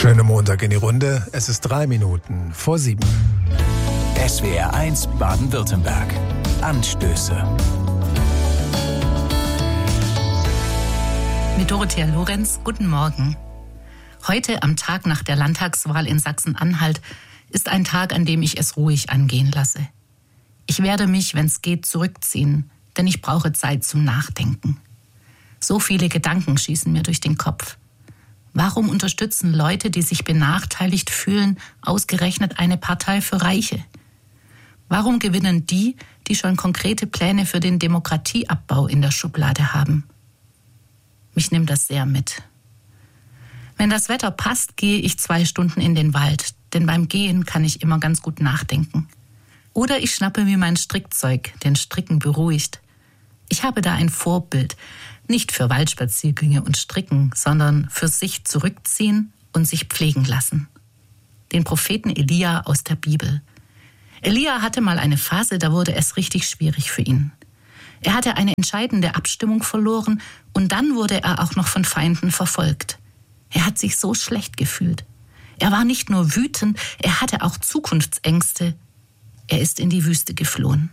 Schönen Montag in die Runde. Es ist 3 Minuten vor 7. SWR 1 Baden-Württemberg. Anstöße. Mit Dorothea Lorenz, guten Morgen. Heute, am Tag nach der Landtagswahl in Sachsen-Anhalt, ist ein Tag, an dem ich es ruhig angehen lasse. Ich werde mich, wenn es geht, zurückziehen, denn ich brauche Zeit zum Nachdenken. So viele Gedanken schießen mir durch den Kopf. Warum unterstützen Leute, die sich benachteiligt fühlen, ausgerechnet eine Partei für Reiche? Warum gewinnen die, die schon konkrete Pläne für den Demokratieabbau in der Schublade haben? Mich nimmt das sehr mit. Wenn das Wetter passt, gehe ich 2 Stunden in den Wald, denn beim Gehen kann ich immer ganz gut nachdenken. Oder ich schnappe mir mein Strickzeug, denn Stricken beruhigt. Ich habe da ein Vorbild, nicht für Waldspaziergänge und Stricken, sondern für sich zurückziehen und sich pflegen lassen. Den Propheten Elia aus der Bibel. Elia hatte mal eine Phase, da wurde es richtig schwierig für ihn. Er hatte eine entscheidende Abstimmung verloren und dann wurde er auch noch von Feinden verfolgt. Er hat sich so schlecht gefühlt. Er war nicht nur wütend, er hatte auch Zukunftsängste. Er ist in die Wüste geflohen.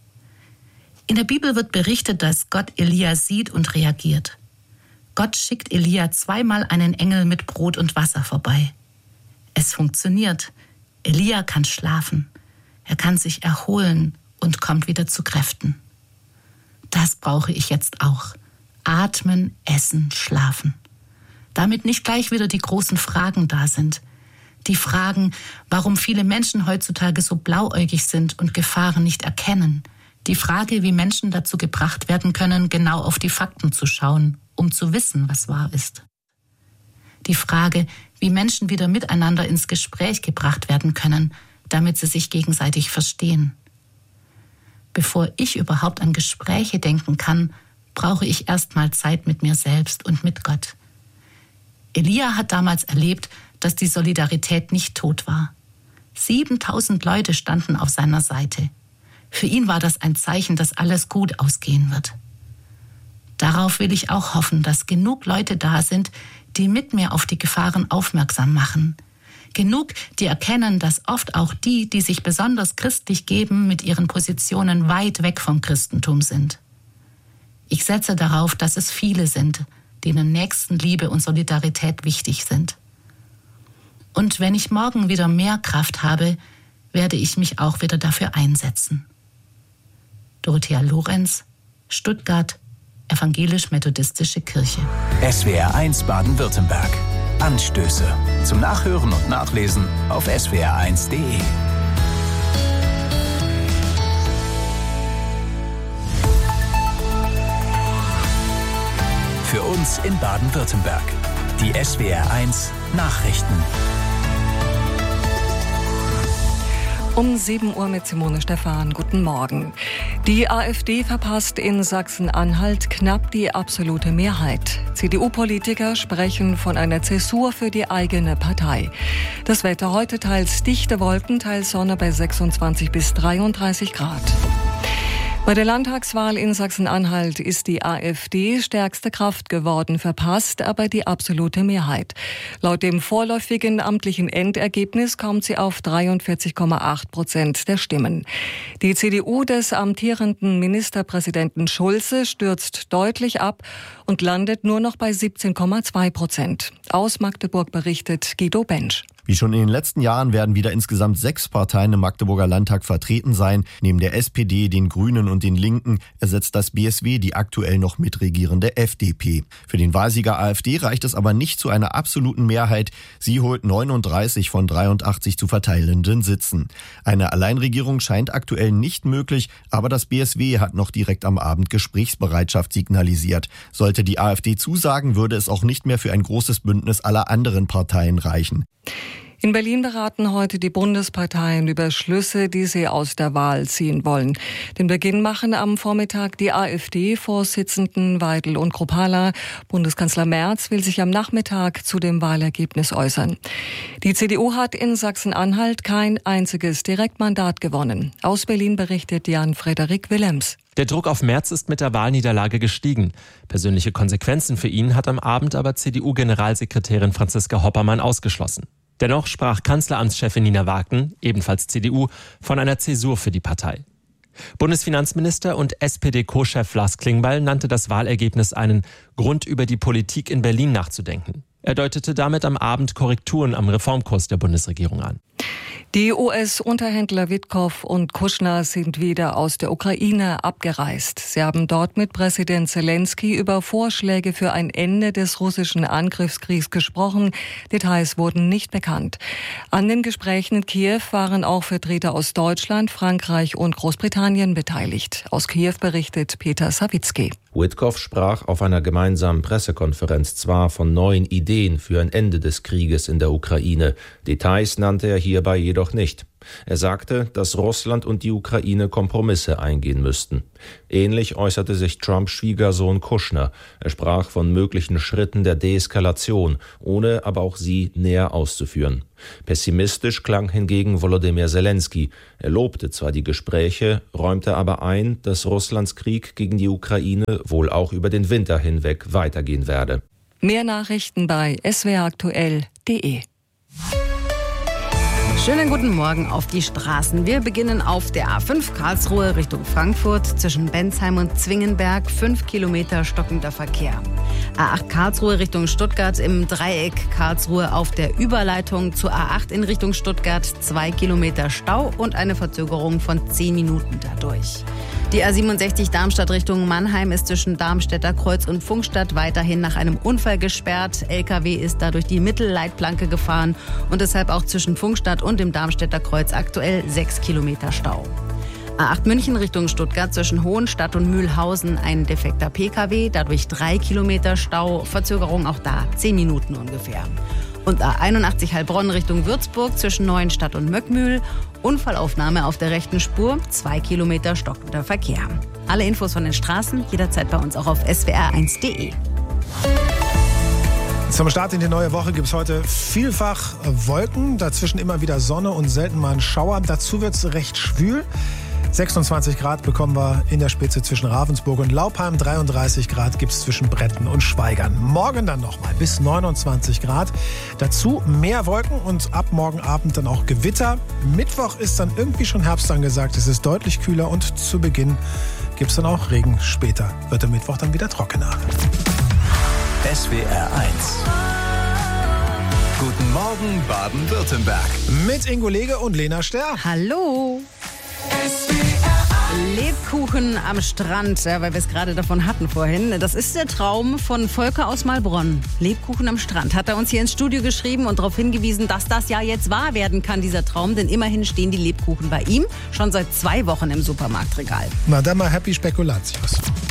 In der Bibel wird berichtet, dass Gott Elia sieht und reagiert. Gott schickt Elia 2-mal einen Engel mit Brot und Wasser vorbei. Es funktioniert. Elia kann schlafen. Er kann sich erholen und kommt wieder zu Kräften. Das brauche ich jetzt auch. Atmen, essen, schlafen. Damit nicht gleich wieder die großen Fragen da sind. Die Fragen, warum viele Menschen heutzutage so blauäugig sind und Gefahren nicht erkennen. Die Frage, wie Menschen dazu gebracht werden können, genau auf die Fakten zu schauen, um zu wissen, was wahr ist. Die Frage, wie Menschen wieder miteinander ins Gespräch gebracht werden können, damit sie sich gegenseitig verstehen. Bevor ich überhaupt an Gespräche denken kann, brauche ich erstmal Zeit mit mir selbst und mit Gott. Elia hat damals erlebt, dass die Solidarität nicht tot war. 7000 Leute standen auf seiner Seite. Für ihn war das ein Zeichen, dass alles gut ausgehen wird. Darauf will ich auch hoffen, dass genug Leute da sind, die mit mir auf die Gefahren aufmerksam machen. Genug, die erkennen, dass oft auch die, die sich besonders christlich geben, mit ihren Positionen weit weg vom Christentum sind. Ich setze darauf, dass es viele sind, denen Nächstenliebe und Solidarität wichtig sind. Und wenn ich morgen wieder mehr Kraft habe, werde ich mich auch wieder dafür einsetzen. Dorothea Lorenz, Stuttgart, Evangelisch-Methodistische Kirche. SWR 1 Baden-Württemberg. Anstöße. Zum Nachhören und Nachlesen auf swr1.de. Für uns in Baden-Württemberg. Die SWR 1 Nachrichten. Um 7 Uhr mit Simone Stephan. Guten Morgen. Die AfD verpasst in Sachsen-Anhalt knapp die absolute Mehrheit. CDU-Politiker sprechen von einer Zäsur für die eigene Partei. Das Wetter heute teils dichte Wolken, teils Sonne bei 26 bis 33 Grad. Bei der Landtagswahl in Sachsen-Anhalt ist die AfD stärkste Kraft geworden, verpasst aber die absolute Mehrheit. Laut dem vorläufigen amtlichen Endergebnis kommt sie auf 43,8% der Stimmen. Die CDU des amtierenden Ministerpräsidenten Schulze stürzt deutlich ab und landet nur noch bei 17,2%. Aus Magdeburg berichtet Guido Bensch. Wie schon in den letzten Jahren werden wieder insgesamt 6 Parteien im Magdeburger Landtag vertreten sein. Neben der SPD, den Grünen und den Linken ersetzt das BSW die aktuell noch mitregierende FDP. Für den Wahlsieger AfD reicht es aber nicht zu einer absoluten Mehrheit. Sie holt 39 von 83 zu verteilenden Sitzen. Eine Alleinregierung scheint aktuell nicht möglich, aber das BSW hat noch direkt am Abend Gesprächsbereitschaft signalisiert. Sollte die AfD zusagen, würde es auch nicht mehr für ein großes Bündnis aller anderen Parteien reichen. In Berlin beraten heute die Bundesparteien über Schlüsse, die sie aus der Wahl ziehen wollen. Den Beginn machen am Vormittag die AfD-Vorsitzenden Weidel und Kruppala. Bundeskanzler Merz will sich am Nachmittag zu dem Wahlergebnis äußern. Die CDU hat in Sachsen-Anhalt kein einziges Direktmandat gewonnen. Aus Berlin berichtet Jan-Frederik Willems. Der Druck auf Merz ist mit der Wahlniederlage gestiegen. Persönliche Konsequenzen für ihn hat am Abend aber CDU-Generalsekretärin Franziska Hoppermann ausgeschlossen. Dennoch sprach Kanzleramtschefin Nina Wagner, ebenfalls CDU, von einer Zäsur für die Partei. Bundesfinanzminister und SPD-Co-Chef Lars Klingbeil nannte das Wahlergebnis einen Grund, über die Politik in Berlin nachzudenken. Er deutete damit am Abend Korrekturen am Reformkurs der Bundesregierung an. Die US-Unterhändler Witkow und Kushner sind wieder aus der Ukraine abgereist. Sie haben dort mit Präsident Zelensky über Vorschläge für ein Ende des russischen Angriffskriegs gesprochen. Details wurden nicht bekannt. An den Gesprächen in Kiew waren auch Vertreter aus Deutschland, Frankreich und Großbritannien beteiligt. Aus Kiew berichtet Peter Sawicki. Witkow sprach auf einer gemeinsamen Pressekonferenz zwar von neuen Ideen für ein Ende des Krieges in der Ukraine. Details nannte er hierbei jedoch nicht. Er sagte, dass Russland und die Ukraine Kompromisse eingehen müssten. Ähnlich äußerte sich Trumps Schwiegersohn Kushner. Er sprach von möglichen Schritten der Deeskalation, ohne aber auch sie näher auszuführen. Pessimistisch klang hingegen Volodymyr Zelensky. Er lobte zwar die Gespräche, räumte aber ein, dass Russlands Krieg gegen die Ukraine wohl auch über den Winter hinweg weitergehen werde. Mehr Nachrichten bei swraktuell.de. Schönen guten Morgen auf die Straßen. Wir beginnen auf der A5 Karlsruhe Richtung Frankfurt zwischen Bensheim und Zwingenberg. 5 Kilometer stockender Verkehr. A8 Karlsruhe Richtung Stuttgart im Dreieck Karlsruhe auf der Überleitung zur A8 in Richtung Stuttgart. 2 Kilometer Stau und eine Verzögerung von 10 Minuten dadurch. Die A67 Darmstadt Richtung Mannheim ist zwischen Darmstädter Kreuz und Funkstadt weiterhin nach einem Unfall gesperrt. LKW ist da durch die Mittelleitplanke gefahren und deshalb auch zwischen Funkstadt und dem Darmstädter Kreuz aktuell 6 Kilometer Stau. A8 München Richtung Stuttgart zwischen Hohenstadt und Mühlhausen ein defekter Pkw, dadurch 3 Kilometer Stau, Verzögerung auch da 10 Minuten ungefähr. Und A81 Heilbronn Richtung Würzburg zwischen Neuenstadt und Möckmühl. Unfallaufnahme auf der rechten Spur, 2 Kilometer stockender Verkehr. Alle Infos von den Straßen jederzeit bei uns auch auf swr1.de. Zum Start in die neue Woche gibt es heute vielfach Wolken, dazwischen immer wieder Sonne und selten mal ein Schauer. Dazu wird es recht schwül. 26 Grad bekommen wir in der Spitze zwischen Ravensburg und Laupheim. 33 Grad gibt es zwischen Bretten und Schwaigern. Morgen dann nochmal bis 29 Grad. Dazu mehr Wolken und ab morgen Abend dann auch Gewitter. Mittwoch ist dann irgendwie schon Herbst angesagt. Es ist deutlich kühler und zu Beginn gibt es dann auch Regen. Später wird der Mittwoch dann wieder trockener. SWR 1. Guten Morgen Baden-Württemberg. Mit Ingo Lege und Lena Sterr. Hallo. Lebkuchen am Strand, ja, weil wir es gerade davon hatten vorhin. Das ist der Traum von Volker aus Malbronn. Lebkuchen am Strand. Hat er uns hier ins Studio geschrieben und darauf hingewiesen, dass das ja jetzt wahr werden kann, dieser Traum. Denn immerhin stehen die Lebkuchen bei ihm schon seit 2 Wochen im Supermarktregal. Na dann mal Happy Spekulatius.